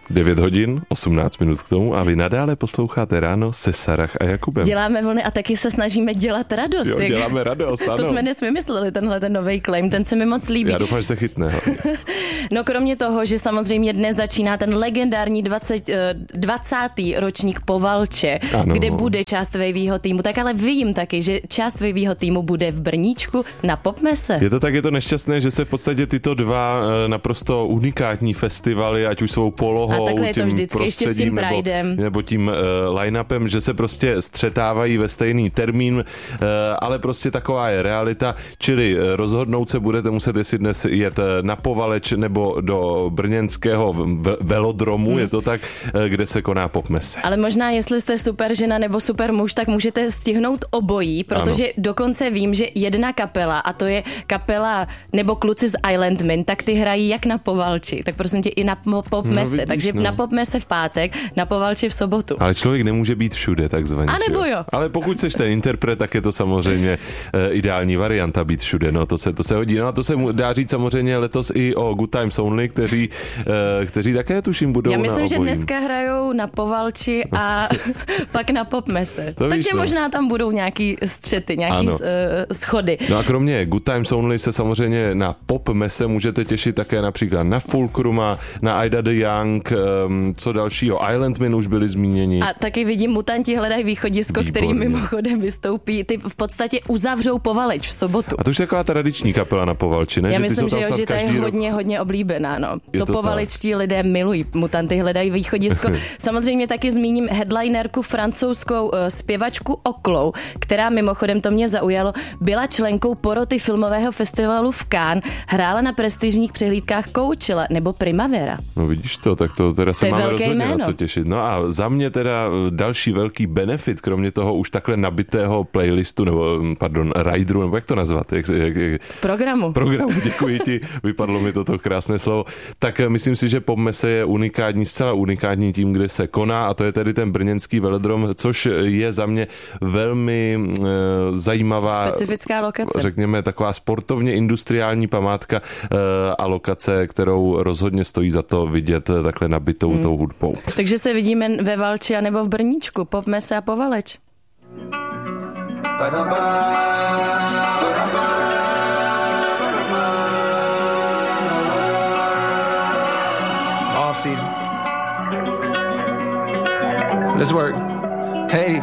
9 hodin, 18 minut k tomu a vy nadále posloucháte Ráno se Sarah a Jakubem. Děláme vlny a taky se snažíme dělat radost. Jo, děláme radost, ano. To jsme dnes vymysleli, tenhle ten nový claim, ten se mi moc líbí. Já doufám, že se chytne. No kromě toho, že samozřejmě dnes začíná ten legendární 20. ročník Povalče, ano, kde bude část Waveyho týmu, tak ale vím taky, že část Waveyho týmu bude v Brníčku na Popmese. Je to tak, je to nešťastné, že se v podstatě tyto dva naprosto unikátní festivaly, ať už svou polohou, tím prostředím nebo tím line-upem, že se prostě střetávají ve stejný termín, ale prostě taková je realita, čili rozhodnout se budete muset, jestli dnes jet na Povaleč nebo do brněnského velodromu, je to tak, kde se koná Popmese. Ale možná, jestli jste super žena nebo super muž, tak můžete stihnout obojí, protože ano. Dokonce vím, že jedna kapela, a to je kapela nebo kluci z Island Men, tak ty hrají jak na Povalči, tak prosím tě i na Popmese, no, takže na Popmese v pátek, na Povalči v sobotu. Ale člověk nemůže být všude, takzvaně. A nebo jo. Ale pokud seš ten interpret, tak je to samozřejmě ideální varianta být všude, no to se hodí. No a to se dá říct samozřejmě letos i o Good Times Only, kteří také tuším budou na obojím. Já myslím, že dneska hrajou na Povalči a pak na Popmese. Takže možná tam budou nějaký střety, nějaký schody. No a kromě Good Times Only se samozřejmě na Popmese můžete těšit také například na Fulcruma, na Ida the Young, co dalšího, Island Men už byli zmíněni. A taky vidím, Mutanti hledají východisko, který mimochodem vystoupí. Ty v podstatě uzavřou Povaleč v sobotu. A to už je taková tradiční kapela na Povalči, ne? Já myslím, že ta je hodně oblíbená, no. To povalečtí lidé milují, Mutanty hledají východisko. Samozřejmě taky zmíním headlinerku francouzskou zpěvačku Oklou, která mimochodem, to mě zaujalo, byla členkou poroty filmového festivalu v Cannes, hrála na prestižních přehlídkách Coachella nebo Primavera. No vidíš to, tak to teda se máme rozhodně na co těšit. No a za mě teda další velký benefit, kromě toho už takhle nabitého playlistu, nebo rideru, nebo jak to nazvat? Programu, děkuji ti, vypadlo mi toto krásné slovo. Tak myslím si, že Popmese je unikátní, zcela unikátní tím, kde se koná, a to je tedy ten brněnský velodrom, což je za mě velmi zajímavá, specifická lokace. Řekněme taková sportovně industriální památka a lokace, kterou rozhodně stojí za to vidět takhle nabitou tou hudbou. Takže se vidíme ve Valči a nebo v Brníčku, Popmese a Povaleč. Let's work. Hey.